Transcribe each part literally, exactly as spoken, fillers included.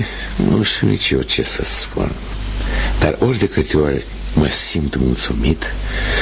Nu știu nici eu ce să-ți spun. Dar ori de câte ori mă simt mulțumit,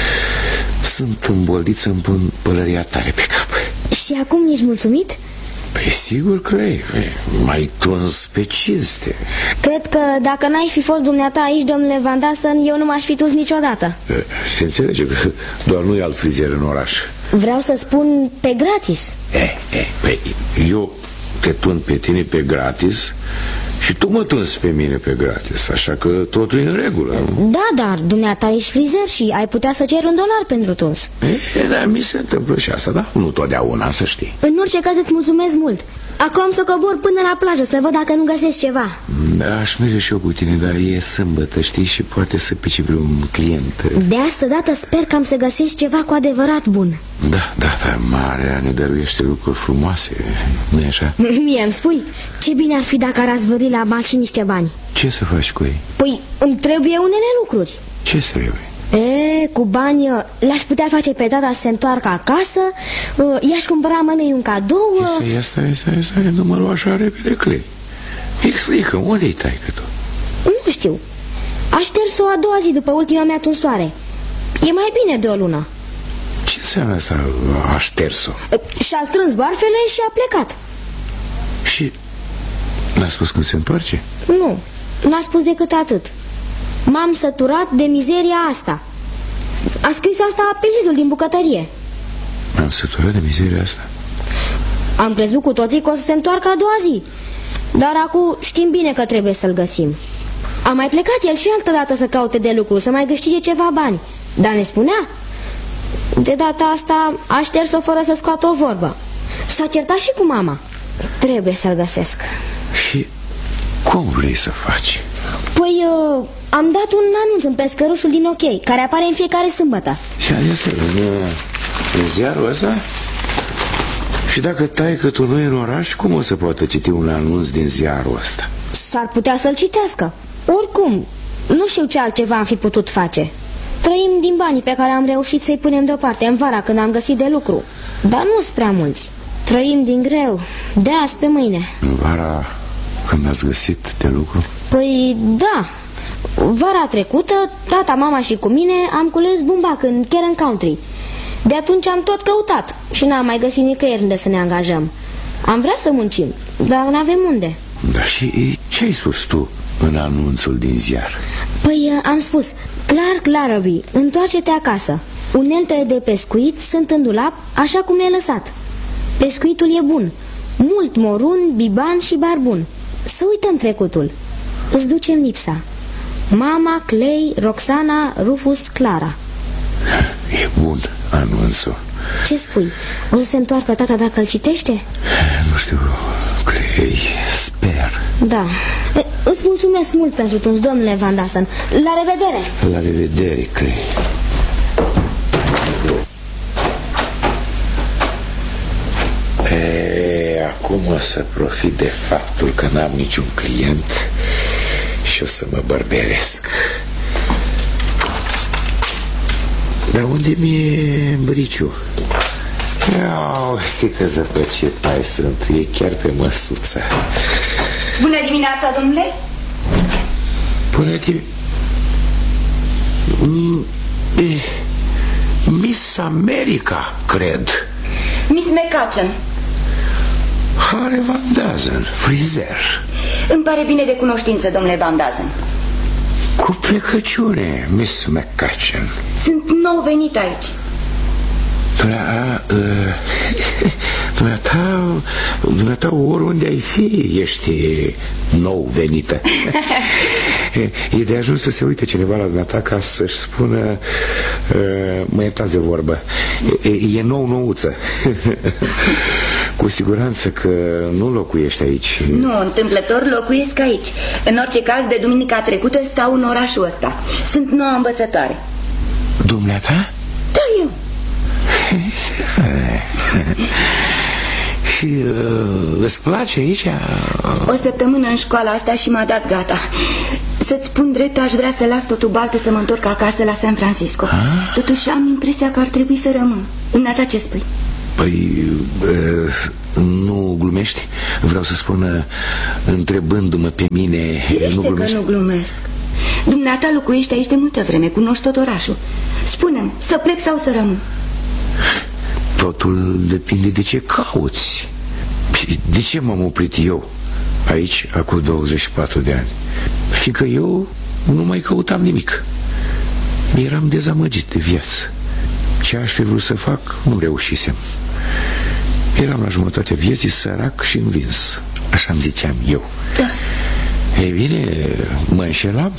sunt îmboldit să-mi pun pălăria tare pe cap. Și acum ești mulțumit? Păi sigur că e, mai tuns pe cinste. Cred că dacă n-ai fi fost dumneata aici, domnule Van Dassen, eu nu m-aș fi tuns niciodată. Se înțelege că doar nu e alt frizer în oraș. Vreau să spun pe gratis. Eh, eh, păi eu te tund pe tine pe gratis și tu mă tunzi pe mine pe gratis, așa că totul e în regulă. Da, dar dumneata ești frizer și ai putea să ceri un dolar pentru tuns. E, da, mi se întâmplă și asta, da? Nu totdeauna, să știi. În orice caz îți mulțumesc mult. Acum am să cobor până la plajă să văd dacă nu găsesc ceva. Aș merge și eu cu tine, dar e sâmbătă, știi, și poate să pici vreun client. De asta dată sper că am să găsesc ceva cu adevărat bun. Da, da, da, Marea ne dăruiește lucruri frumoase, nu-i așa? Mie îmi spui, ce bine ar fi dacă ar zvârli la bani și niște bani. Ce să faci cu ei? Păi îmi trebuie unele lucruri. Ce trebuie? E, cu bani l-aș putea face pe tata să se întoarcă acasă, i-aș cumpăra mămei un cadou. Stai, stai, stai, stai, nu mă lua așa repede, Clay. Explică, unde-i taică tu? Nu știu. Aș șters-o a doua zi după ultima mea tunsoare. E mai bine de o lună. Ce înseamnă asta, a șters-o? Și-a strâns barfele și a plecat. Și n-a spus când se întoarce? Nu, n-a spus decât atât. M-am săturat de mizeria asta. A scris asta pe zidul din bucătărie. M-am săturat de mizeria asta? Am crezut cu toții că o să se întoarcă a doua zi. Dar acum știm bine că trebuie să-l găsim. A mai plecat el și altă dată să caute de lucru, să mai câștige ceva bani. Dar ne spunea. De data asta a șters-o fără să scoată o vorbă. S-a certat și cu mama. Trebuie să-l găsesc. Și cum vrei să faci? Păi uh, am dat un anunț în pescărușul din OK, care apare în fiecare sâmbătă. Și asta în, în ziarul ăsta? Și dacă taică tu nu e în oraș, cum o să poată citi un anunț din ziarul ăsta? S-ar putea să-l citească. Oricum, nu știu ce altceva am fi putut face. Trăim din banii pe care am reușit să-i punem deoparte în vara când am găsit de lucru. Dar nu-s prea mulți. Trăim din greu, de azi pe mâine. În vara când ați găsit de lucru? Păi da. Vara trecută, tata, mama și cu mine am cules bumbac în Karen Country. De atunci am tot căutat și n-am mai găsit nicăieri unde să ne angajăm. Am vrea să muncim, dar n-avem unde. Da, și ce ai spus tu în anunțul din ziar? Păi am spus: Clark Larrabee, întoarce-te acasă. Uneltele de pescuit sunt în dulap, așa cum le-ai lăsat. Pescuitul e bun. Mult morun, biban și barbun. Să uităm trecutul. Îți ducem lipsa. Mama, Clay, Roxana, Rufus, Clara. E bun anunțul. Ce spui? O să se întoarcă tata dacă îl citește? Nu știu, Clay, sper. Da. Îți mulțumesc mult pentru tuns, domnule Van Dassen. La revedere. La revedere, Clay. E, acum o să profit de faptul că n-am niciun client și o să mă bărberesc. Dar unde mi-e briciu? Iau, știi că zăpăcit mai sunt. E chiar pe măsuță. Bună dimineața, domnule. Bună dimineața. Miss America, cred. Miss McCutcheon. Harry Van Dassen, frizer. Îmi pare bine de cunoștință, domnule Van Dassen. Cu plecăciune, Miss McCutcheon. Sunt nou venit aici. Dumneata, uh, dumneata, dumneata, oriunde ai fi, ești nou venită. E de ajuns să se uite cineva la dumneata ca să-și spună, uh, mă iertați de vorbă, e, e nou nouță. Cu siguranță că nu locuiești aici. Nu, întâmplător locuiesc aici. În orice caz, de duminica trecută stau în orașul ăsta. Sunt noua învățătoare. Dumneata? Da, eu. Și uh, îți place aici? O săptămână în școala asta și m-a dat gata. Să-ți spun drept, aș vrea să las totul baltă să mă întorc acasă la San Francisco. Ha? Totuși am impresia că ar trebui să rămân. Dumneata ce spui? Păi, nu glumești? Vreau să spun, întrebându-mă pe mine, Crește nu glumești? că nu glumesc. Dumneata locuiești aici de multă vreme, cunoști tot orașul. Spune-mi, să plec sau să rămân? Totul depinde de ce cauți. De ce m-am oprit eu aici, acum douăzeci și patru de ani? Fiindcă eu nu mai căutam nimic. Eram dezamăgit de viață. Ce aș fi vrut să fac, nu reușisem. Eram la jumătatea vieții, sărac și învins. Așa îmi ziceam eu. Da. Ei bine, mă înșelam.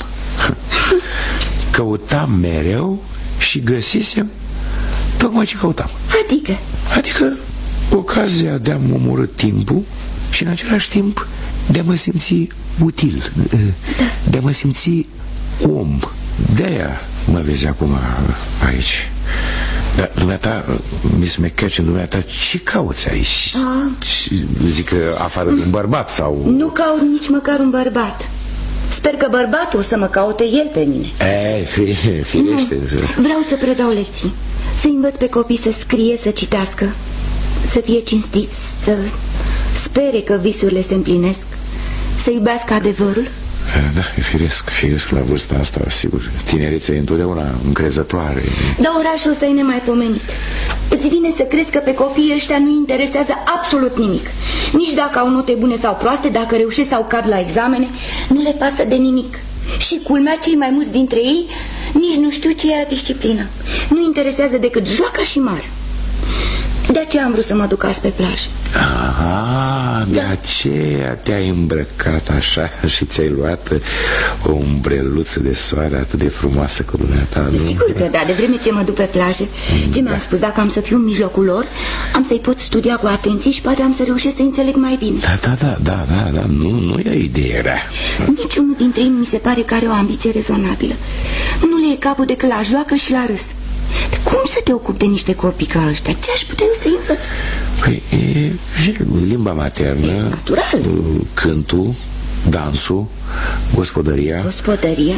Căutam mereu și găsisem tocmai ce căutam. Adică? Adică ocazia de a-mi omorî timpul și în același timp de a mă simți util, de a mă simți om. De-aia mă vezi acum aici. Dar dumneata, Miss McCatchin, dumneata, ce cauți aici? Ah. Zic că afară de un bărbat sau... Nu caut nici măcar un bărbat. Sper că bărbatul o să mă caute el pe mine. E, fi, firește. Nu. Vreau să predau lecții, să învăț pe copii să scrie, să citească, să fie cinstiți, să spere că visurile se împlinesc, să iubească adevărul. Da, e firesc, firesc la vârsta asta, sigur. Tinerețea e întotdeauna încrezătoare. Dar orașul ăsta e nemaipomenit. Îți vine să crezi că pe copiii ăștia nu interesează absolut nimic. Nici dacă au note bune sau proaste, dacă reușesc sau cad la examene, nu le pasă de nimic. Și culmea, cei mai mulți dintre ei nici nu știu ce e disciplină. Nu interesează decât joaca și mare. De aceea am vrut să mă duc azi pe plajă. Aha, de aceea te-ai îmbrăcat așa și ți-ai luat o umbreluță de soare atât de frumoasă cu dumneata, nu? Sigur că da, de vreme ce mă duc pe plajă. Ce mi-am spus, dacă am să fiu în mijlocul lor, am să-i pot studia cu atenție și poate am să reușesc să înțeleg mai bine. Da, da, da, da, da, da, nu, nu e o idee rea. Niciunul dintre ei mi se pare că are o ambiție rezonabilă. Nu le e capul decât la joacă și la râs. Cum să te ocupi de niște copii ca ăștia? Ce aș putea eu să-i învăț? Păi, e limba maternă, e natural. Cântul, dansul, gospodăria. Gospodăria?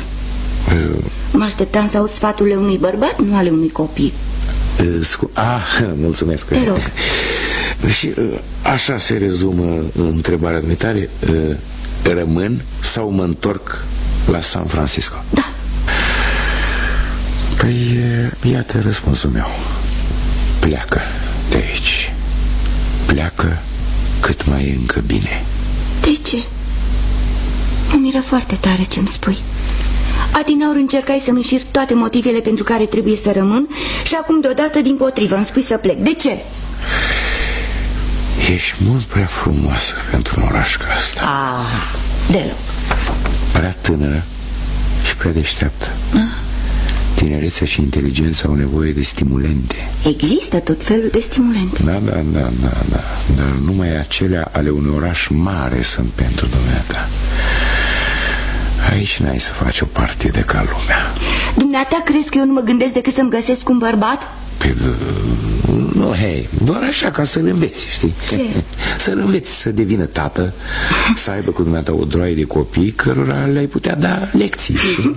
Mă așteptam să aud sfaturile unui bărbat, nu ale unui copil. Ah, mulțumesc. Te rog. Și așa se rezumă întrebarea dumitare. Rămân sau mă întorc la San Francisco? Da. Păi, iată răspunsul meu. Pleacă de aici. Pleacă cât mai e încă bine. De ce? Mă miră foarte tare ce-mi spui. Adinaur încercai să-mi înșiri toate motivele pentru care trebuie să rămân și acum deodată dimpotrivă îmi spui să plec. De ce? Ești mult prea frumoasă pentru un oraș ca ăsta. Ah, deloc. Prea tânără și prea deșteaptă. Ah. Tinerețea și inteligența au nevoie de stimulente. Există tot felul de stimulente. Da, da, da, da, da. Dar numai acelea ale unui oraș mare sunt pentru dumneata. Aici n-ai să faci o partidă ca lumea. Dumneata crezi că eu nu mă gândesc decât să-mi găsesc un bărbat? Păi, nu, hei, doar așa ca să-l înveți, știi? Ce? Să-l înveți să devină tată, să aibă cu dumneata o droaie de copii cărora le-ai putea da lecții.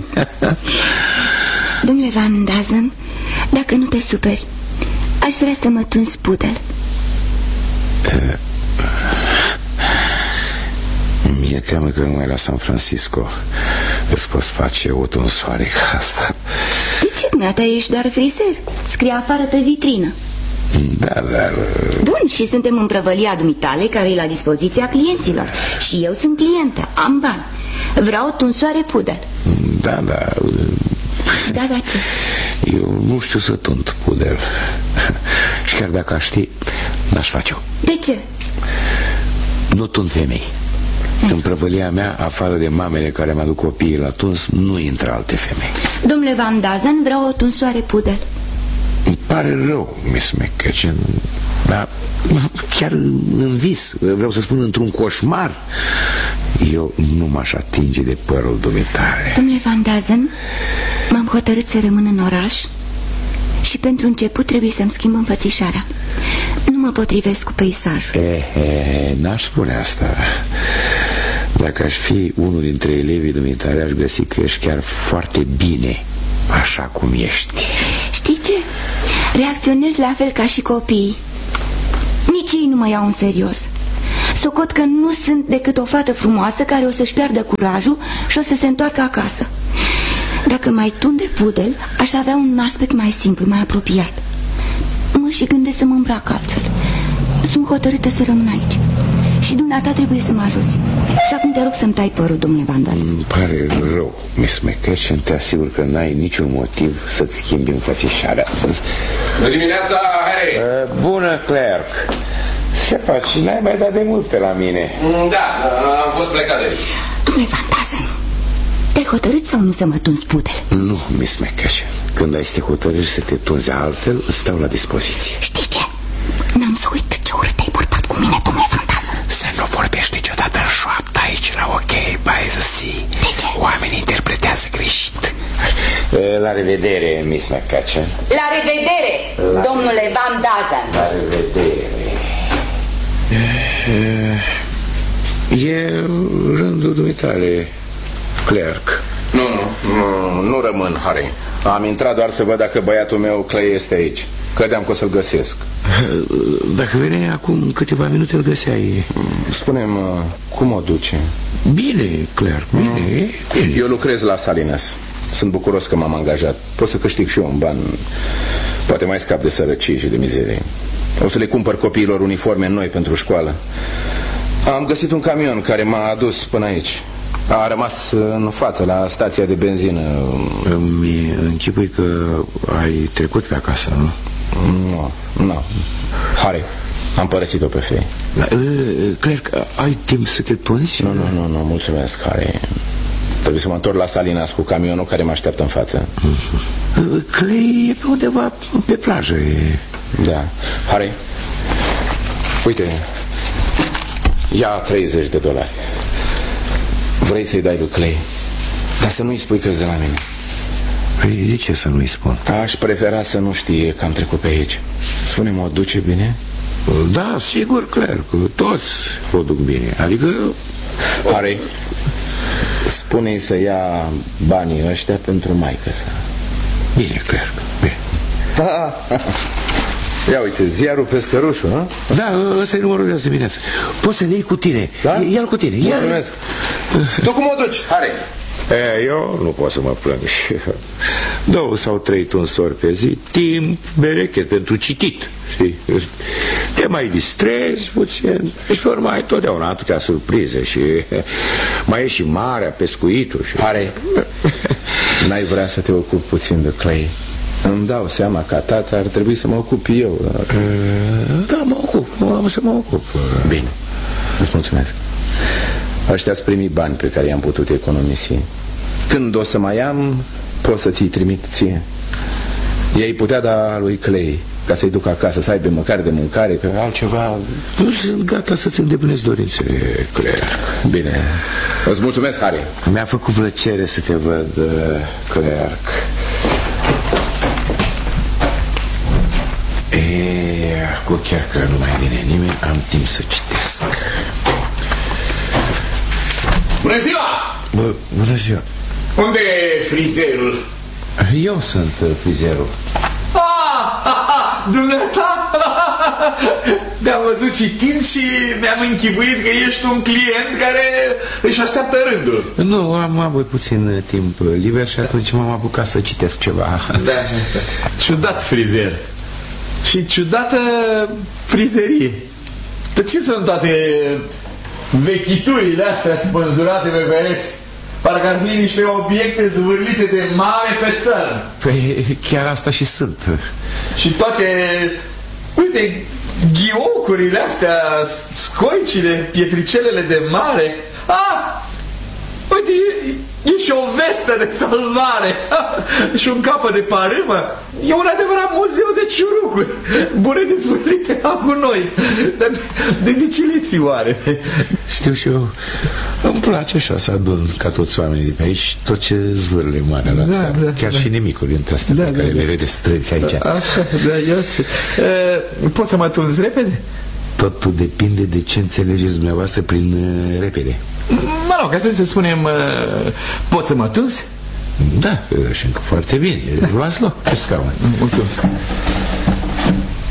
Domnule Van Dazen, dacă nu te superi, aș vrea să mă tunzi pudel. uh, Mi-e teamă că numai la San Francisco îți poți face o tunsoare ca asta. De ce, dumneata, ești doar frizer? Scrie afară pe vitrină. Da, dar... Bun, și suntem în prăvălia dumitale care e la dispoziția clienților. Și eu sunt clientă, am bani. Vreau o tunsoare pudel. Da, da... Da, da, ce? Eu nu știu să tund pudel. Și chiar dacă aș ști, n-aș face-o. De ce? Nu tund femei. În prăvălia mea, afară de mamele care mă aduc copiii la tuns, nu intră alte femei. Domnule Van Dazen, vreau o tunsoare pudel. Îmi pare rău, Miss McCatchin, dar chiar în vis, vreau să spun într-un coșmar, eu nu m-aș atinge de părul dumitare. Domnule Van Dazen, m-am hotărât să rămân în oraș și pentru început trebuie să-mi schimb înfățișarea. Nu mă potrivesc cu peisajul. E, e, n-aș spune asta. Dacă aș fi unul dintre elevii dumitare, aș găsi că ești chiar foarte bine așa cum ești. Știi ce? Reacționez la fel ca și copiii. Nici ei nu mă iau în serios. Socot că nu sunt decât o fată frumoasă care o să-și piardă curajul și o să se întoarcă acasă. Dacă mai tund de pudel, aș avea un aspect mai simplu, mai apropiat. Mă și gândesc să mă îmbrac altfel. Sunt hotărâtă să rămân aici. Și dumneata trebuie să mă ajuți. Și acum te rog să-mi tai părul, domnule Van Dazen. Îmi pare rău, Miss McCutcheon. Te asigur că n-ai niciun motiv să-ți schimbi înfățișarea. Bună dimineața, Harry! uh, Bună, Clark. Ce faci? N-ai mai dat de mult pe la mine. Da, am fost plecat de aici. Domnule Van Dazen, te-ai hotărât sau nu să mă tunzi pudel? Nu, Miss McCutcheon. Când ai să te hotărâși să te tunzi altfel, stau la dispoziție. Știi ce? N-am să uit ce urât te-ai purtat cu mine, domnule Van Dazen. Să nu vorbești niciodată în șoaptă aici la OK by the Sea. De ce? Oamenii interpretează greșit. La revedere, Miss McCutcheon. La revedere, la... domnule Van Dazen. La revedere. E rândul dumitare, Clark. Nu, nu, nu, nu rămân, Harry. Am intrat doar să văd dacă băiatul meu, Clay, este aici. Credeam că o să-l găsesc. Dacă veneai acum câteva minute, îl găseai. Spune-mi, cum o duce? Bine, Clark, bine, bine. Eu lucrez la Salinas. Sunt bucuros că m-am angajat. Pot să câștig și eu un ban. Poate mai scap de sărăcie și de mizerie. O să le cumpăr copiilor uniforme noi pentru școală. Am găsit un camion care m-a adus până aici. A rămas în față, la stația de benzină. Îmi închipui că ai trecut pe acasă, nu? Nu, nu. Harry, am părăsit-o pe fei. Clark, ai timp să te tunzi? Nu, nu, nu, nu, mulțumesc, Harry. Trebuie să mă întorc la Salinas cu camionul care mă așteaptă în față. Clay e pe undeva pe plajă. E... Da. Harry, uite, ia treizeci de dolari. Vrei să-i dai lui Clay, dar să nu-i spui că-s de la mine. Păi de ce să nu-i spun? Aș prefera să nu știe că am trecut pe aici. Spune-mă, o duce bine? Da, sigur, clar, că toți o duc bine. Adică... Harry, spune-i să ia banii ăștia pentru maică-sa. Bine, clar, bine. Da. Ia uite, ziarul Pescărușul, nu? Da, ăsta e numărul de azi dimineață. Poți să le iei cu tine. Da? Ia-l cu tine. Mulțumesc. Tu cum o duci, Harry? E, eu nu pot să mă plâng. Două sau trei tunsori pe zi, timp berechet pentru citit, știi? Te mai distrezi puțin și pe urmă ai totdeauna atâtea surprize și mai e și marea, pescuitul și... Harry, n-ai vrea să te ocupi puțin de Clay? Îmi dau seama ca tata ar trebui să mă ocup eu. Dar... Da, mă ocup, am să mă ocup. Bine, îți mulțumesc. Ăștia-ți primi bani pe care i-am putut economisi. Când o să mai am, pot să ți-i trimit ție. Ei putea da lui Clay ca să-i duc acasă, să aibă măcar de mâncare, că altceva... Nu sunt gata să-ți îndeplinesc dorințele, Claire. Bine, îți mulțumesc, Harry. Mi-a făcut plăcere să te văd, Claire. E, cu chiar că nu mai vine nimeni, am timp să citesc. Bună ziua! Bă, bună ziua! Unde e frizerul? Eu sunt frizerul. Ah, ah, ah, dumneata? Te-am văzut citind și mi-am închipuit că ești un client care își așteaptă rândul. Nu, am avut puțin timp liber și atunci m-am apucat să citesc ceva. Da, ciudat frizer. Și ciudată frizerie. De ce sunt toate vechiturile astea spânzurate pe pereți? Parcă ar fi niște obiecte zvârlite de mare pe țărm. Păi chiar asta și sunt. Și toate, uite, ghiocurile astea, scoicile, pietricelele de mare. Ah! Uite, e, e și o vestă de salvare. Și un capăt de parâmă. E un adevărat muzeu de ciurucuri, bune de zvârlite la gunoi. Dar de, de, de ce le ții oare? Știu și eu. Îmi place așa să adun ca toți oamenii de pe aici tot ce zvârle mare la da, țară. Da, Chiar da. și nimicuri între astea da, pe da, care da. le vedeți străzi aici. Așa, da, eu uh, Poți să mă tunzi repede? Totul depinde de ce înțelegeți dumneavoastră prin uh, repede. Mă rog, asta să spunem uh, poți să mă tunzi? Da, și încă foarte bine. Luați loc pe scaun. Mulțumesc.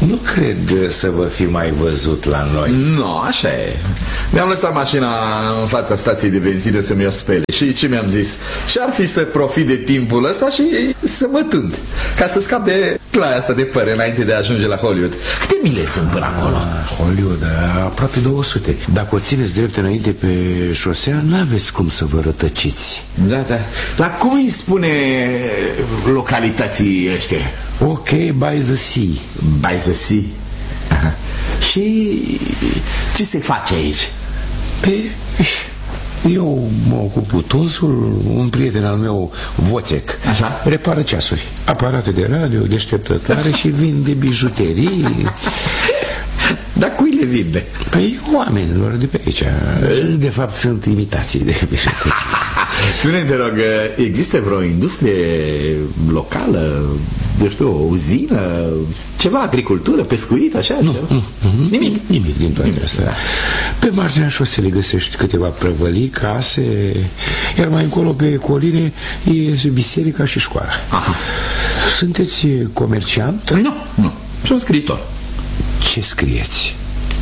Nu cred să vă fi mai văzut la noi. Nu, așa e. Mi-am lăsat mașina în fața stației de benzină să-mi o spele. Și ce mi-am zis? Și-ar fi să profit de timpul ăsta și să mă tând, ca să scap de claia asta de păr înainte de a ajunge la Hollywood. Câte mile sunt până acolo? Ah, Hollywood, aproape două sute. Dacă o țineți drept înainte pe șosea, n-aveți cum să vă rătăciți. Da, da. Dar cum îi spune localității ăștia? Ok, by the sea. By the sea. Aha. Și ce se face aici? Pe... Eu mă ocup cu tunsul, un prieten al meu, Vocec. Așa? Repară ceasuri, aparate de radio, deșteptătoare și vinde bijuterii. Dar cui le vinde? Păi oamenilor de pe aici. De fapt sunt imitații de bijuterii. Spune, te rog, există vreo industrie locală, eu știu, o uzină, ceva, agricultură, pescuit, așa? Nu, nu, nu nimic? Nimic din toate astea. Pe marginea șoselei găsești câteva prăvălii, case, iar mai încolo pe coline e biserica și școala. Aha. Sunteți comerciant? Nu, nu, sunt scriitor. Ce scrieți?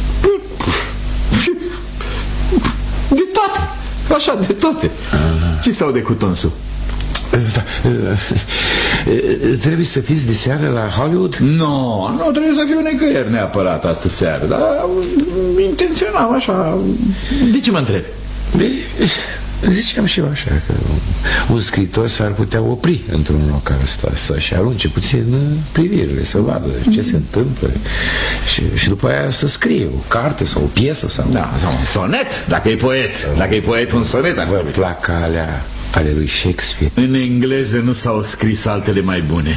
De toate, așa, de toate. Aha. Ce s-aude cu tonsul? Da. Trebuie să fiți de seară la Hollywood? Nu, nu trebuie să fiu nicăieri neapărat astă seară, dar intenționam așa. De ce mă întreb? Ziceam și eu așa că un scriitor s-ar putea opri într-un loc ca ăsta, să-și arunce puțin privirile, să vadă ce se întâmplă și, și după aia să scrie o carte sau o piesă sau... Da, sau un sonet, dacă e poet. Dacă e poet, un sonet. Vă plac alea ale lui Shakespeare? În engleză nu s-au scris altele mai bune.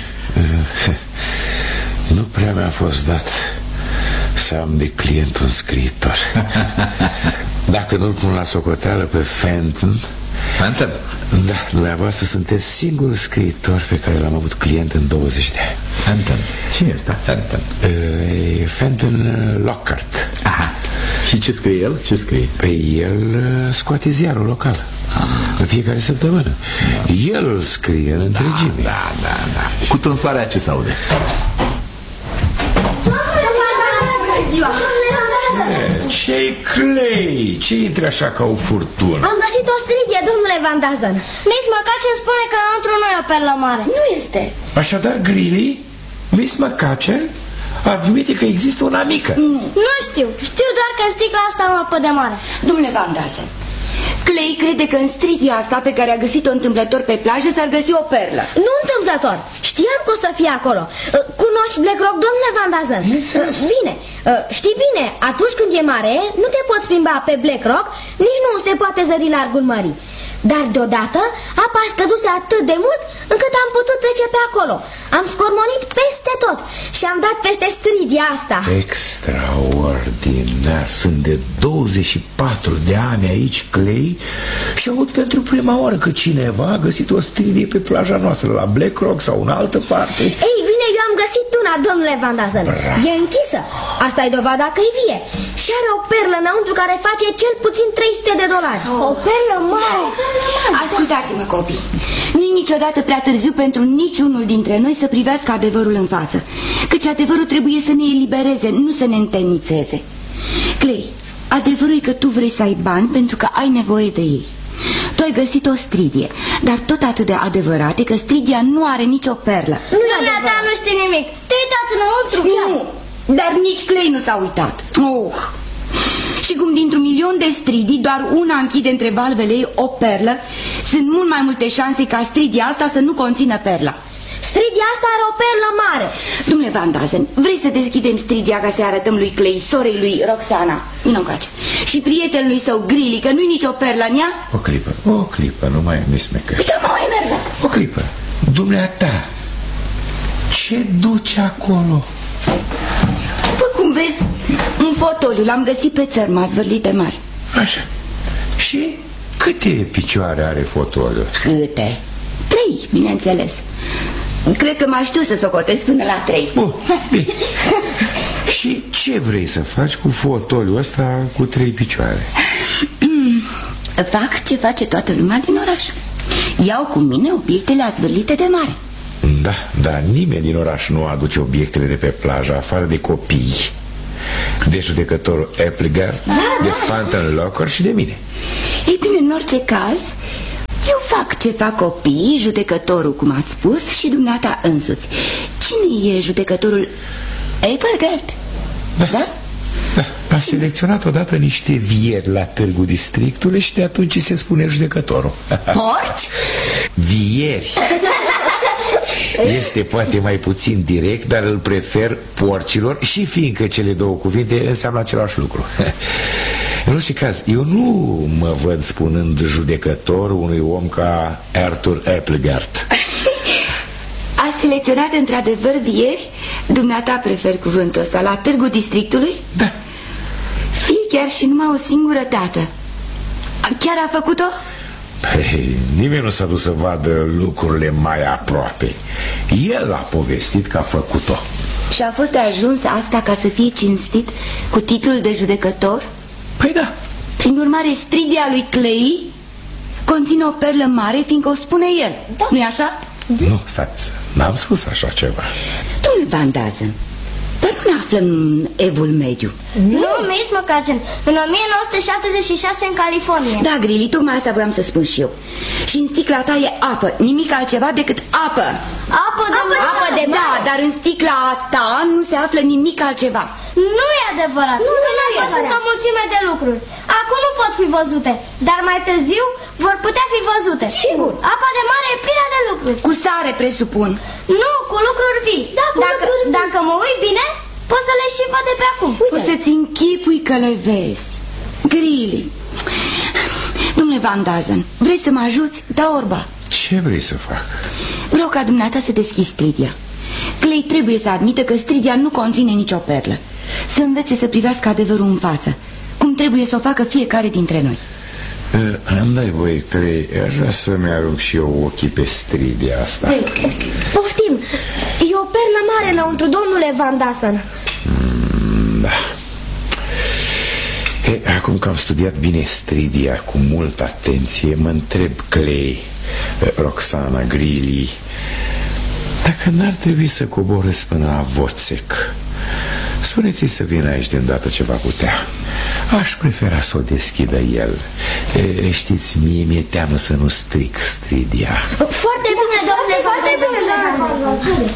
Nu prea mi-a fost dat să am de client un scriitor. Dacă nu-l pun la socoteală pe Fenton. Fenton? Da, dumneavoastră sunteți singurul scriitor pe care l-am avut client în douăzeci de ani. Fenton? Cine este Fenton? E Fenton Lockhart. Aha. Și ce scrie el? Ce scrie? Pe el scoate ziarul local. Ah. În fiecare săptămână. Da. El îl scrie în întregime. Da, da, da, da. Cu tânsoarea ce s-aude? Ce-i Clay? Ce intri așa ca o furtună? Am găsit o stridie, domnule Van Dazen. Miss McCutcheon spune că înăuntru nu e o perlă mare. Nu este. Așadar, Greeley, Miss McCutcheon admite că există una mică. Nu, nu știu, știu doar că în sticla asta am apă de mare. Domnule Van Dazen, Clay crede că în stridia asta pe care a găsit-o întâmplător pe plajă s-ar găsi o perlă. Nu întâmplător, știam că o să fie acolo. Cunoști Black Rock, domnule Van Dazen? Bine, știi bine, atunci când e mare, nu te poți plimba pe Black Rock, nici nu se poate zări largul mării. Dar deodată apa a scăzuse atât de mult încât am putut trece pe acolo. Am scormonit peste tot și am dat peste stridia asta. Extraordinar. Sunt de douăzeci și patru de ani aici, Clay, și aud pentru prima oară că cineva a găsit o stridie pe plaja noastră, la Black Rock sau în altă parte. Ei bine, eu am găsit una, domnule Van Dazen. E închisă. Asta e dovada că e vie. Și are o perlă înăuntru care face cel puțin trei sute de dolari. Oh. O perlă mare. Ascultați-mă, copii. Nu-i niciodată prea târziu pentru niciunul dintre noi să privească adevărul în față, căci adevărul trebuie să ne elibereze, nu să ne întemnițeze. Clay, adevărul e că tu vrei să ai bani pentru că ai nevoie de ei. Tu ai găsit o stridie, dar tot atât de adevărat e că stridia nu are nicio perlă. Dumneata nu știi nimic. Te-ai uitat înăuntru? Nu, dar nici Clay nu s-a uitat. Oh. Și cum dintr-un milion de stridii doar una închide între valvele ei o perlă, sunt mult mai multe șanse ca stridia asta să nu conțină perla. Stridia asta are o perlă mare. Domnule Van Dazen, vrei să deschidem stridia ca să arătăm lui Clay, sorei lui Roxana, vino încoace, și prietenului său Greeley, că nu-i nicio perlă în ea? O clipă, o clipă, nu mai mi smecă. Uite, mă, enervat. O clipă. Dumneata, ce duce acolo? Păi cum vezi, un fotoliu l-am găsit pe țărm, zvârlit de mare. Așa. Și câte picioare are fotoliul? Câte? Trei, bineînțeles. Cred că m-aș știu să socotesc până la trei. Bun, bine. Și ce vrei să faci cu fotoliul ăsta cu trei picioare? Fac ce face toată lumea din oraș. Iau cu mine obiectele azvârlite de mare. Da, dar nimeni din oraș nu aduce obiectele de pe plajă, afară de copii, de judecătorul Applegard, da, de da. Fountain Locker și de mine. Ei bine, în orice caz, eu fac ce fac copiii, judecătorul, cum ați spus, și dumneata însuți. Cine e judecătorul Applegard? Da, da? Da. A selecționat odată niște vieri la Târgul Districtului și de atunci se spune judecătorul. Porci? Vieri. Este poate mai puțin direct, dar îl prefer porcilor, și fiindcă cele două cuvinte înseamnă același lucru. În orice caz, eu nu mă văd spunând judecător unui om ca Arthur Applegard. A selecționat într-adevăr vieri? Dumneata prefer cuvântul ăsta, la Târgul Districtului? Da. Fie chiar și numai o singură dată. Chiar a făcut-o? Păi, nimeni nu s-a dus să vadă lucrurile mai aproape. El a povestit că a făcut-o. Și a fost de ajuns asta ca să fie cinstit cu titlul de judecător? Păi da. Prin urmare, stridia lui Clay conține o perlă mare, fiindcă o spune el, da. Nu-i așa? Da. Nu, stai, n-am spus așa ceva. Domnule Van Dazen, dar nu ne aflăm în Evul Mediu. Nu, Miss McCutcheon, în o mie nouă sute șaptezeci și șase în California. Da, Grilly, tocmai asta voiam să spun și eu. Și în sticla ta e apă, nimic altceva decât apă. Apă de apă, apă de mare. Da, dar în sticla ta nu se află nimic altceva. Nu e adevărat. Nu, nu, nu sunt o mulțime de lucruri. Acum nu pot fi văzute, dar mai târziu vor putea fi văzute. Sigur. Apa de mare e plină de lucruri. Cu sare, presupun. Nu, cu lucruri vii. Da, cu dacă, lucruri vii. Dacă mă uit bine, poți să le și văd de pe acum. O să-ți închipui că le vezi. Grilly, domnule Van Dazen, vrei să mă ajuți? Da, orba. Ce vrei să fac? Vreau ca dumneata să deschizi stridia. Clay trebuie să admită că stridia nu conține nicio perlă. Să învețe să privească adevărul în față, cum trebuie să o facă fiecare dintre noi. uh, Îmi dai voie, Clay, aș vrea să-mi arunc și eu ochii pe stridia asta. Hey, poftim, e o perlă mare înăuntru, domnule Van Dazen. mm, Da. Hey, acum că am studiat bine stridia cu multă atenție, mă întreb, Clay, Roxana, Grilly, dacă n-ar trebui să coborâți până la Voțec. Spuneți-i să vină aici de îndată ce va putea. Aș prefera să o deschidă el. E, știți, mie mi-e teamă să nu stric stridia. Foarte bine, domnule, foarte bine.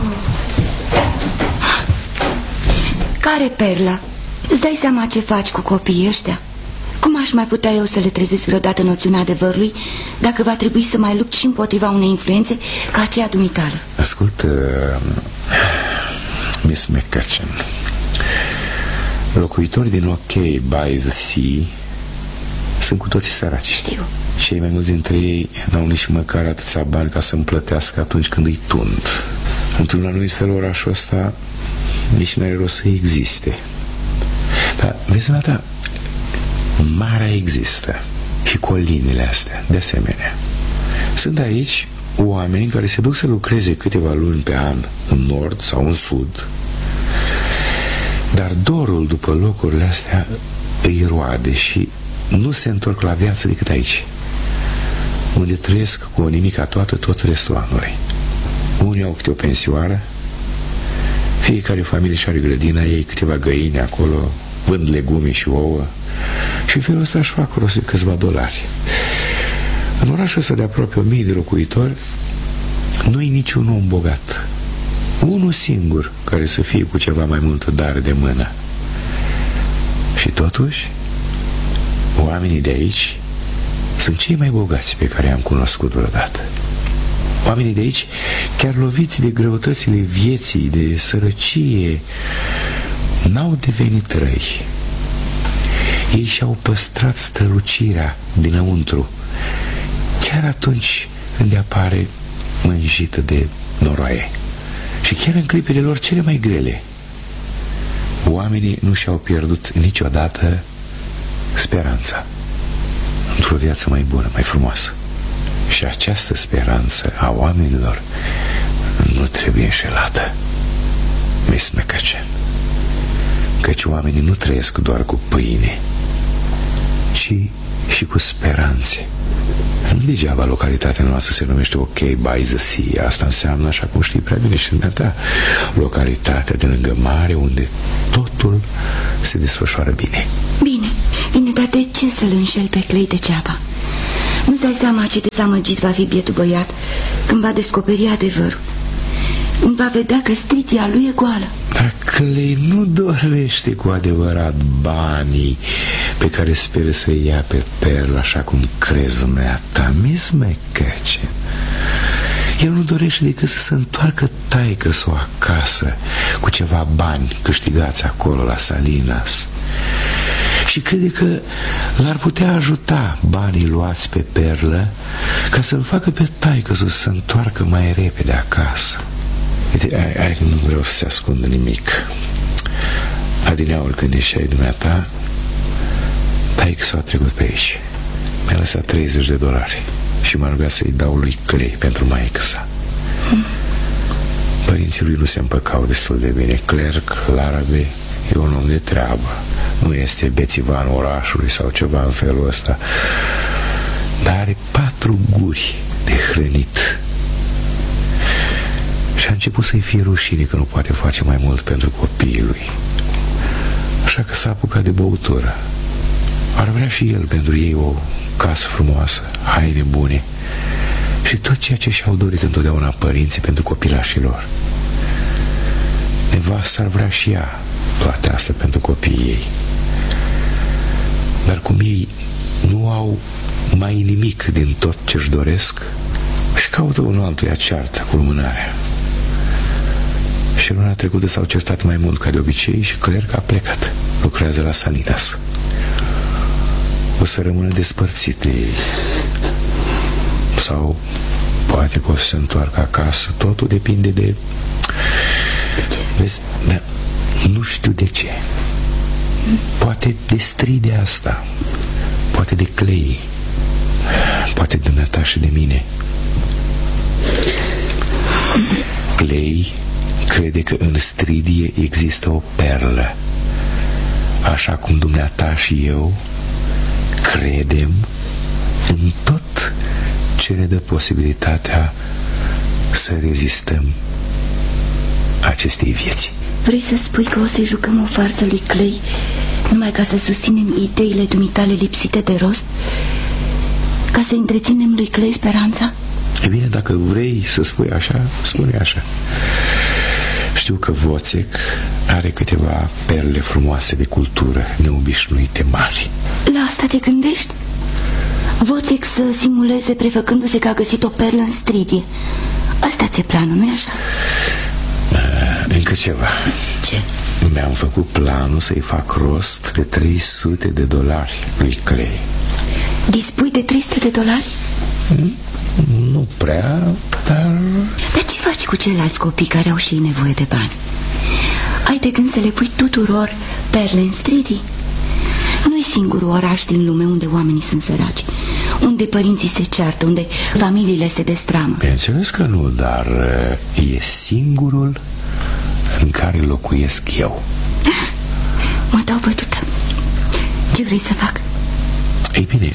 Care perlă? Îți dai seama ce faci cu copiii ăștia? Cum aș mai putea eu să le trezesc vreodată noțiunea adevărului, dacă va trebui să mai lupt și împotriva unei influențe ca aceea dumitale? Ascultă, Miss McCutcheon, locuitorii din OK by the Sea sunt cu toții săraci. Știu. Și mai mulți dintre ei n-au nici măcar atâția bani ca să-mi plătească atunci când îi tund. Într-un anumit fel, orașul ăsta nici n-are rost să existe. Dar, vezi, Nata, marea există și colinile astea, de asemenea. Sunt aici oameni care se duc să lucreze câteva luni pe an în nord sau în sud, dar dorul după locurile astea îi roade și nu se întorc la viață decât aici, unde trăiesc cu o nimica toată tot restul anului. Unii au câte o pensioară, fiecare familie și are grădina ei, câteva găini acolo, vând legume și ouă și în felul ăsta își fac rost de câțiva dolari. În orașul ăsta de aproape o mie de locuitori nu-i niciun om bogat, unul singur care să fie cu ceva mai multă dare de mână. Și totuși oamenii de aici sunt cei mai bogați pe care i-am cunoscut vreodată. Oamenii de aici, chiar loviți de greutățile vieții, de sărăcie, n-au devenit răi. Ei și-au păstrat strălucirea dinăuntru, chiar atunci când apare mânjită de noroaie și chiar în clipele lor cele mai grele. Oamenii nu și-au pierdut niciodată speranța într-o viață mai bună, mai frumoasă. Și această speranță a oamenilor nu trebuie înșelată, Miss McCutcheon, căci oamenii nu trăiesc doar cu pâine, ci și cu speranțe. Degeaba localitatea noastră se numește OK by the Sea. Asta înseamnă, așa cum știi prea bine și dumneata, localitatea de lângă mare, unde totul se desfășoară bine. Bine, bine, dar de ce să-l înșel pe Clay degeaba? Nu-ți dai seama ce dezamăgit va fi bietul băiat când va descoperi adevărul, când va vedea că stritia lui e goală. Dar Clay nu dorește cu adevărat banii pe care speră să-i ia pe Pearl, așa cum crezi dumneata, Miss McCutcheon. El nu dorește decât să se întoarcă taică-s-o acasă cu ceva bani câștigați acolo la Salinas. Și crede că l-ar putea ajuta banii luați pe Perlă ca să-l facă pe taică-s-o să se întoarcă mai repede acasă. Uite, ai, ai, nu vreau să se ascundă nimic. Adineauri, când ieșeai dumneata, taică-s-o a trecut pe aici. Mi-a lăsat treizeci de dolari și m-a rugat să-i dau lui Clay pentru maică-sa. Părinții lui nu se împăcau destul de bine. Clerc, Larabe, e un om de treabă. Nu este bețivanul orașului sau ceva în felul ăsta, dar are patru guri de hrănit. Și a început să-i fie rușine că nu poate face mai mult pentru copiii lui. Așa că s-a apucat de băutură. Ar vrea și el pentru ei o casă frumoasă, haine bune și tot ceea ce și-au dorit întotdeauna părinții pentru copilașii lor. Nevasta ar vrea și ea toate astea pentru copiii ei. Dar cum ei nu au mai nimic din tot ce-și doresc, și caută unul altuia ceartă cu lumânarea. Și luna trecută s-au certat mai mult ca de obicei și Clerc a plecat. Lucrează la Salinas. O să rămână despărțit de ei. Sau poate că o să se întoarcă acasă. Totul depinde de... De ce? Vezi? Da, nu știu de ce. Poate de stride asta. Poate de Clay. Poate de dumneata și de mine. Clay crede că în stridie există o perlă, așa cum dumneata și eu credem în tot ce ne dă posibilitatea să rezistăm acestei vieți. Vrei să spui că o să-i jucăm o farsă lui Clay numai ca să susținem ideile dumitale lipsite de rost? Ca să întreținem lui Clay speranța? E bine, dacă vrei să spui așa, spune așa. Știu că Wozzeck are câteva perle frumoase de cultură neobișnuite mari. La asta te gândești? Wozzeck să simuleze prefăcându-se că a găsit o perlă în stridie. Asta ți-e planul, nu-i așa? Uh, încă ceva. Ce? Mi-am făcut planul să-i fac rost de trei sute de dolari lui Clay. Dispui de trei sute de dolari? Hmm? Nu prea, dar... Dar ce faci cu ceilalți copii care au și ei nevoie de bani? Ai de gând să le pui tuturor perle în stridii? Nu-i singurul oraș din lume unde oamenii sunt săraci, unde părinții se ceartă, unde familiile se destramă. Bineînțeles că nu, dar e singurul în care locuiesc eu. Mă dau bătută. Ce vrei să fac? Ei bine,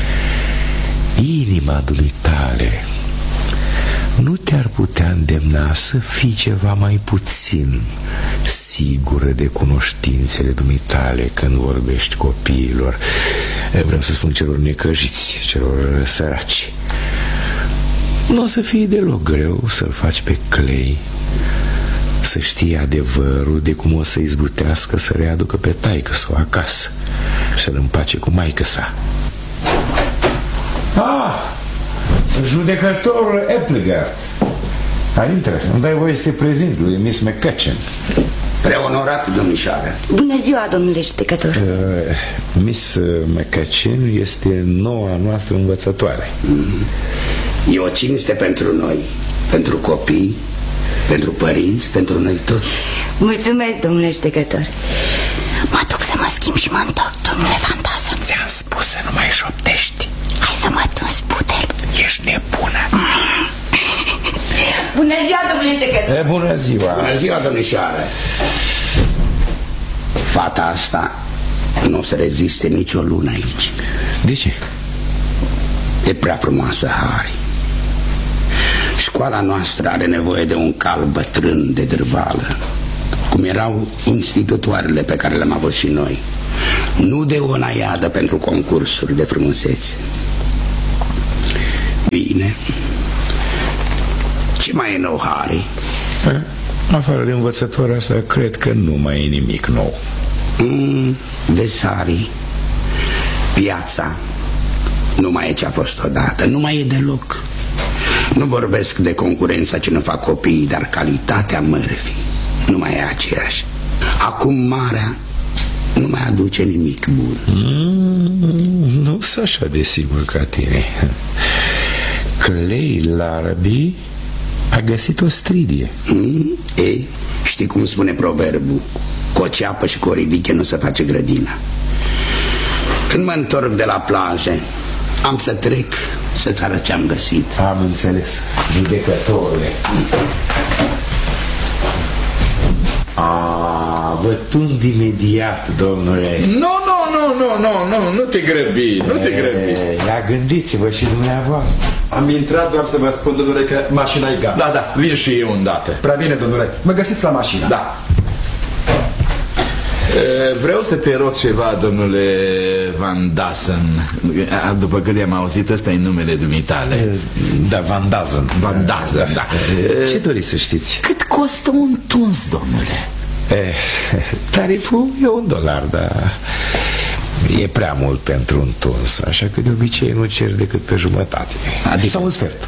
inima dumitale nu te-ar putea îndemna să fii ceva mai puțin sigură de cunoștințele dumitale când vorbești copiilor, vreau să spun celor necăjiți, celor săraci. Nu o să fie deloc greu să-l faci pe Clay să știe adevărul de cum o să izbutească să readucă pe taică-s-o acasă și să-l împace cu maică-sa. Ah, judecătorul Applegate. Hai, intră, îmi dai voie să te prezint lui Miss McCutcheon. Preonorat, domnișoară. Bună ziua, domnule judecător. uh, Miss McCutcheon este noua noastră învățătoare. mm-hmm. E o cinste pentru noi, pentru copii, pentru părinți, pentru noi toți. Mulțumesc, domnule judecător. Mă duc să mă schimb și mă întorc, domnule Fantasă. Ți-am spus să nu mai șoptești. Hai să mă tunzi, putel. Ești nebună. Bună ziua, domnule judecător. E, bună ziua. Bună ziua, domnișoară. Fata asta nu o să reziste nicio lună aici. De ce? E prea frumoasă, Harry. Școala noastră are nevoie de un cal bătrân de dârvală, cum erau institutoarele pe care le-am avut și noi. Nu de o naiadă pentru concursuri de frumusețe. Bine. Ce mai e nou, Harry? Afară de învățătoarea asta, cred că nu mai e nimic nou. mm, Vezi, Harry, piața nu mai e ce a fost odată. Nu mai e deloc. Nu vorbesc de concurența ce nu fac copiii, dar calitatea mărfii nu mai e aceeași. Acum marea nu mai aduce nimic bun. mm, Nu sunt așa de sigur ca tine. Clay Larrabee a găsit o stridie. mm? Ei, știi cum spune proverbul? Cu o ceapă și cu o ridiche nu se face grădina. Când mă întorc de la plajă, am să trec să-ți arăt ce am găsit. Am înțeles, judecătorule. A, vătund imediat, domnule. Nu, nu, nu, nu, nu, nu, nu te grăbi, nu te grăbi. Ia gândiți-vă și dumneavoastră. Am intrat doar să vă spun, domnule, că mașina e gata. Da, da, vin și eu îndată. Prea bine, domnule, mă găsiți la mașină. Da. Vreau să te rog ceva, domnule Van Dassen. După cât am auzit, ăsta e numele dumitale. Da, Van Dazen. Van Dassen, da. Ce doriți să știți? Cât costă un tuns, domnule? Eh, tariful e un dolar, dar e prea mult pentru un tuns, așa că de obicei nu cer decât pe jumătate. Adică? Sau un sfert.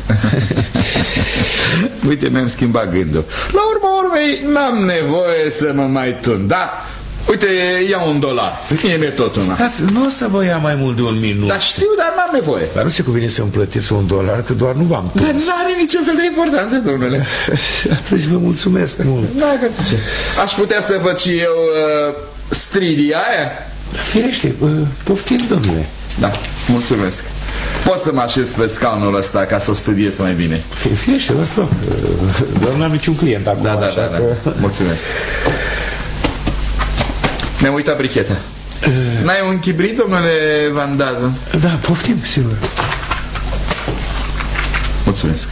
Uite, mi-am schimbat gândul. La urma urmei, n-am nevoie să mă mai tund, da? Uite, iau un dolar. Fie-mi tot una. Stați, nu o să vă ia mai mult de un minut. Dar știu, dar n-am nevoie. Dar nu se cuvine să-mi plătiți un dolar, că doar nu v-am tuns. Dar n-are niciun fel de importanță, domnule. Atunci vă mulțumesc mult. Da, că ce? Aș putea să văd și eu uh, stridia aia? Firește, uh, poftim, domnule. Da, mulțumesc. Pot să mă așez pe scaunul ăsta ca să o studiez mai bine. Firește, vă stop. Doar n-am niciun client acum. Da, da, da, da. Că... Mulțumesc. Mi-am uitat bricheta. uh... N-ai un chibrit, domnule Van Dazen? Da, poftim, sigur. Mulțumesc.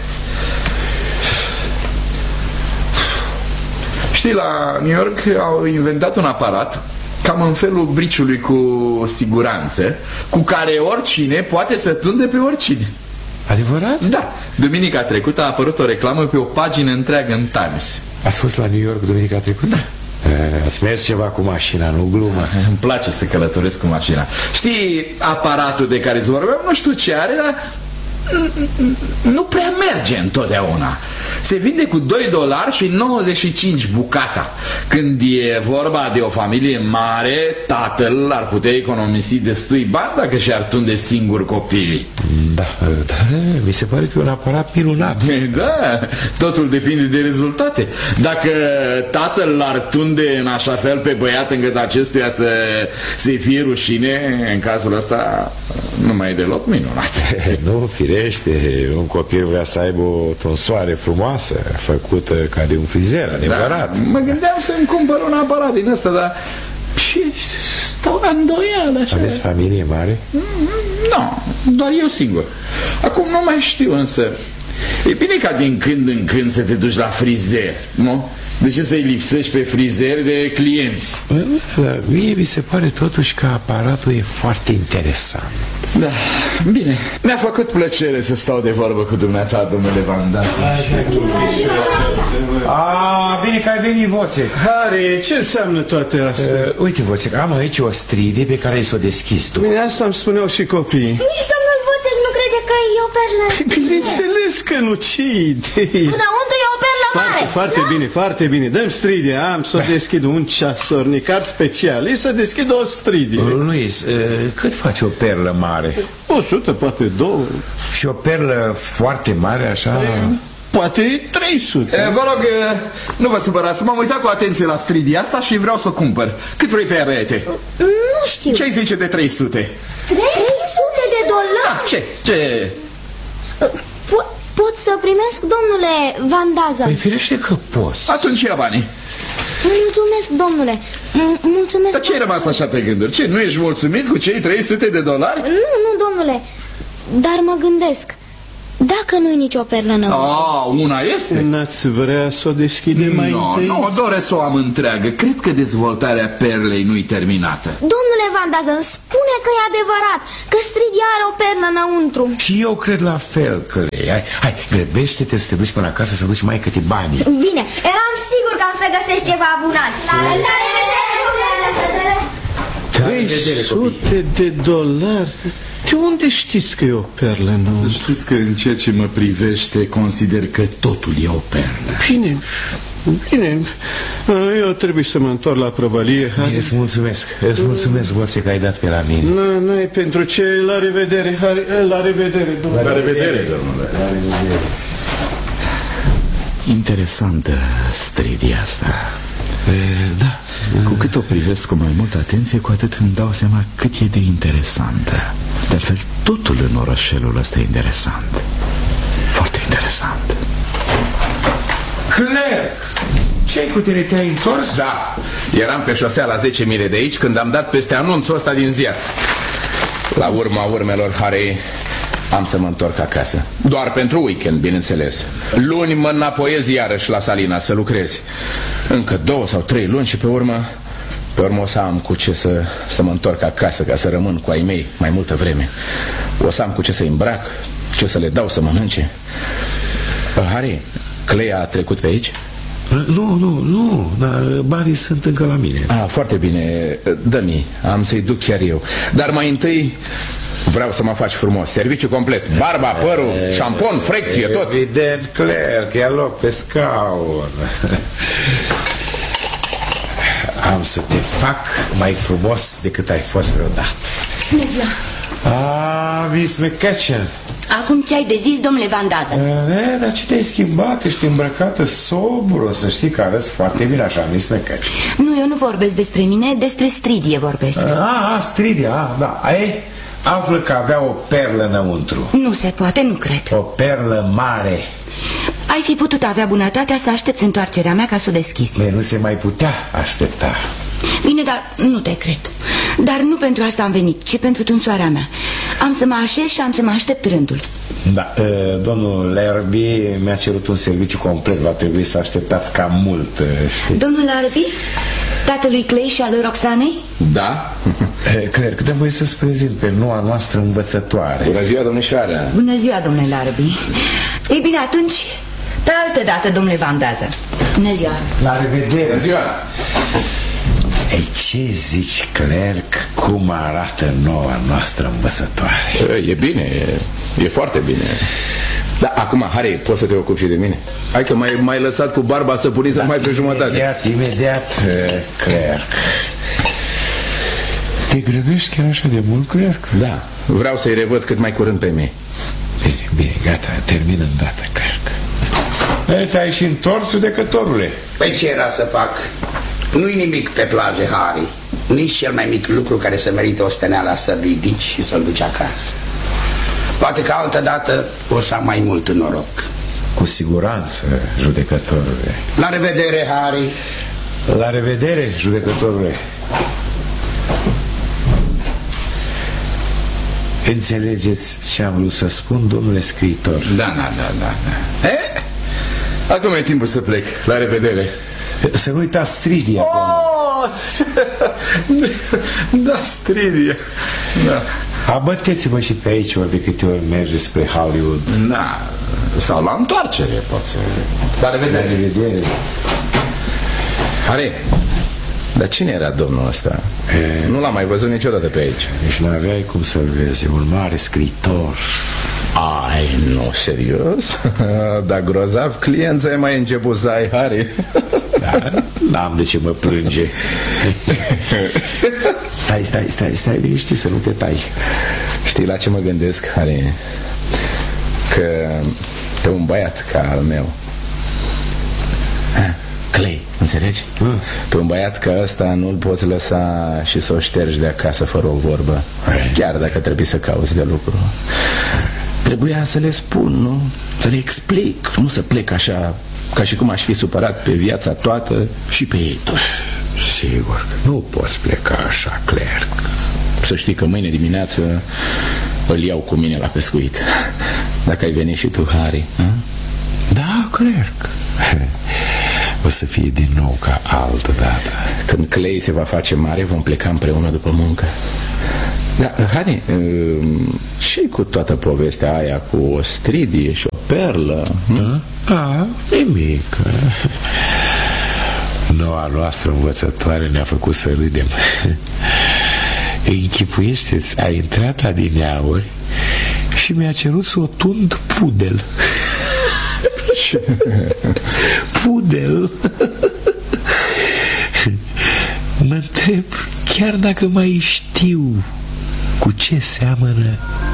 Știi, la New York au inventat un aparat cam în felul briciului cu siguranță, cu care oricine poate să tunde pe oricine. Adevărat? Da. Duminica trecută a apărut o reclamă pe o pagină întreagă în Times. Ați fost la New York duminica trecută? Da. Ați mers ceva cu mașina, nu glumă. Îmi place să călătoresc cu mașina. Știi, aparatul de care îți vorbeam, nu știu ce are, dar nu prea merge întotdeauna. Se vinde cu doi dolari și nouăzeci și cinci bucata. Când e vorba de o familie mare, tatăl ar putea economisi destui bani dacă și-ar tunde singur copiii. Da, da, mi se pare că e un aparat minunat. Da, totul depinde de rezultate. Dacă tatăl l-ar tunde în așa fel pe băiat încât acestuia să se fie rușine, în cazul ăsta nu mai e deloc minunat. Nu, firește, un copil vrea să aibă o tunsoare frumoasă, făcută ca de un frizer, adevărat. Da, mă gândeam să-mi cumpăr un aparat din ăsta, dar și stau la îndoială așa. Aveți familie mare? Nu, doar eu singur. Acum nu mai știu, însă e bine ca din când în când să te duci la frizer, nu? De ce să-i lipsești pe frizer de clienți? Da, mie mi se pare totuși că aparatul e foarte interesant. Da, bine. Mi-a făcut plăcere să stau de vorbă cu dumneata, domnule Van Damme. A, bine că ai venit, Voțec. Harry, ce înseamnă toate astea? Uh, uite, Voțec, am aici o stridie pe care ai să o deschizi tu. Bine, asta îmi spuneau și copiii. Nici domnul Voțec nu crede că e o perlă. Bineînțeles că nu, ce idei. Înăuntru e o perlă mare. Foarte, foarte bine, foarte bine. Dăm stridie, am să deschid un ceasornicar special. E să deschid o stridie. Luis, uh, cât face o perlă mare? O sută, poate două. Și o perlă foarte mare, așa? Poate trei sute. E, vă rog, nu vă supărați, m-am uitat cu atenție la stridia asta și vreau să o cumpăr. Cât vrei pe ea, băiete? Nu știu. Ce-i zice de trei sute? trei sute de dolari? Da, ce? Ce? Po pot să primesc, domnule Van Dazen? Păi firește că poți. Atunci ia banii. Mulțumesc, domnule. M Mulțumesc. Dar ce ai rămas așa pe gânduri? Ce, nu ești mulțumit cu cei trei sute de dolari? Nu, nu, domnule. dar mă gândesc, dacă nu-i nicio perlă înăuntru. Ah, una este. N-ați vrea să o deschidem mai no, întâi? Nu, no, doresc să o am întreagă. Cred că dezvoltarea perlei nu-i terminată. Domnule Van Dazen, îmi spune că e adevărat, că Stridia are o perlă înăuntru. Și eu cred la fel, Clay. Hai, hai, grăbește-te să te duci până acasă, să duci mai câte bani. Bine, eram sigur că am să găsesc ceva bun azi. trei sute de dolari? De unde știți că e o perlă nouă? Să știți că în ceea ce mă privește consider că totul e o perlă. Bine, bine. Eu trebuie să mă întorc la prăvălie. Bine, îți mulțumesc. Îți mulțumesc, Boțe, că ai dat pe la mine. Nu, nu e pentru ce. La revedere. La revedere, domnule. La revedere, domnule. La revedere. Interesantă Stridia asta. E, da. Cu cât o privesc cu mai multă atenție, cu atât îmi dau seama cât e de interesantă. De altfel, totul în orășelul ăsta e interesant. Foarte interesant. Claire, ce-ai cu tine? Te-ai întors? Da, eram pe șosea la zece mile de aici când am dat peste anunțul ăsta din ziar. La urma urmelor, Harry, am să mă întorc acasă. Doar pentru weekend, bineînțeles. Luni mă înapoiez iarăși la Salina să lucrez. Încă două sau trei luni și pe urmă Pe urmă o să am cu ce să, să mă întorc acasă, ca să rămân cu ai mei mai multă vreme. O să am cu ce să-i îmbrac, ce să le dau să mănânce. Harry, Clay a trecut pe aici? Nu, nu, nu, dar banii sunt încă la mine. Ah, foarte bine, dă-mi, am să-i duc chiar eu. Dar mai întâi vreau să mă faci frumos. Serviciu complet, barba, părul, șampon, frecție, tot. Evident, Claire, că ia loc pe scaun. Am să te fac mai frumos decât ai fost vreodată. Bună ziua! Ah, Miss McCutcheon. Acum ce ai de zis, domnule Van Dazen? E, dar ce te-ai schimbat? Ești îmbrăcată sobru. Să știi că arăți foarte bine așa, Miss McCutcheon. Nu, eu nu vorbesc despre mine, despre Stridie vorbesc. Ah, ah Stridie, ah, da. Ei, află că avea o perlă înăuntru. Nu se poate, nu cred. O perlă mare. Ai fi putut avea bunătatea să aștepți întoarcerea mea ca să o deschizi. Bine, nu se mai putea aștepta. Bine, dar nu te cred. Dar nu pentru asta am venit, ci pentru tunsoarea mea. Am să mă așez și am să mă aștept rândul. Da, domnul Larrabee mi-a cerut un serviciu complet. Va trebui să așteptați cam mult, știți. Domnul Larrabee? Tatălui Clay și al lui Roxanei? Da. Claire, câte voi să-ți prezint pe noua noastră învățătoare. Bună ziua, domnișoară. Bună ziua, domnule Larrabee. Ei bine, atunci, pe altă dată, domnule Van Dazen. Bună ziua. La revedere. Bună ziua. Ei, ce zici, Claire, cum arată noua noastră învățătoare? E bine, e, e foarte bine. Da, acum, Harry, poți să te ocupi și de mine? Hai că m-ai, m-ai lăsat cu barba săpunită da, mai pe jumătate. Imediat, imediat, Claire. Te grăbești chiar așa de mult, Claire? Da, vreau să-i revăd cât mai curând pe mine. Bine, bine, gata, termin îndată, Claire. Ei, te-ai și întors, judecătorule. Păi ce era să fac? Nu-i nimic pe plajă, Harry. Nici cel mai mic lucru care să merită o steneala să-l ridici și să-l duci acasă. Poate că altă dată o să am mai mult noroc. Cu siguranță, judecătorule. La revedere, Harry. La revedere, judecătorule. Înțelegeți ce am vrut să spun, domnule scriitor? Da, da, da, da, da. E? Acum e timpul să plec. La revedere. Să nu uitați Stridia. Oh! Da, Stridia. Da. Abăteți-vă și pe aici ori de câte ori mergeți spre Hollywood. Da, sau la întoarcere pot să... La revedere. La revedere. Harry, dar cine era domnul ăsta? E... Nu l-am mai văzut niciodată pe aici. Deci nu aveai cum să-l vezi, un mare scriitor. Ai, nu, serios? Dar grozav clienți ai mai început să ai, Harry. Da, n-am de ce mă plânge. Stai, stai, stai, stai liniștit să nu te tai. Știi la ce mă gândesc, Harry? Că pe un băiat ca al meu, Clay, înțelegi? Mm. Pe un băiat ca ăsta nu-l poți lăsa și să o ștergi de acasă fără o vorbă. Ai. Chiar dacă trebuie să cauți de lucru. Trebuia să le spun, nu? Să le explic, nu să plec așa, ca și cum aș fi supărat pe viața toată și pe ei toți. Sigur că nu poți pleca așa, Claire. Să știi că mâine dimineață îl iau cu mine la pescuit. Dacă ai venit și tu, Harry, a? Da, Clark. O să fie din nou ca altă dată. Când Clay se va face mare, vom pleca împreună după muncă. Da, Harry, ce cu toată povestea aia cu o stridie și o perlă? A, a, nimic. Noua noastră învățătoare ne-a făcut să râdem. Închipuiește-ți, a intrat adineauri și mi-a cerut să o tund pudel. Pudel. Mă întreb chiar dacă mai știu cu ce seamănă